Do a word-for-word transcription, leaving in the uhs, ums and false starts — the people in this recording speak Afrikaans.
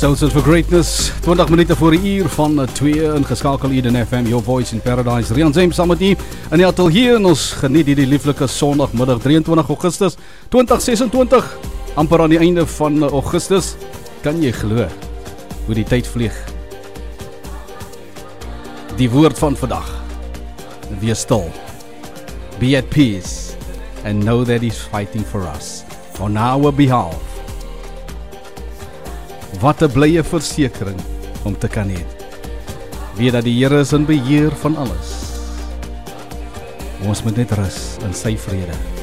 Sounds for Greatness, twintig minute voor die uur van twee ingeskakel Eden F M, Your Voice in Paradise. Rian James saam met u in die atelier en ons geniet hierdie lieflike Sondagmiddag drieëntwintig Augustus twintig sesentwintig. Amper aan die einde van Augustus. Kan jy glo hoe die tyd vlieg? Die woord van vandag. Wees stil. Be at peace and know that he's fighting for us on our behalf. Wat 'n blye versekering om te kan hê. Weet dat die Here is in beheer van alles. Ons moet net rus in sy vrede.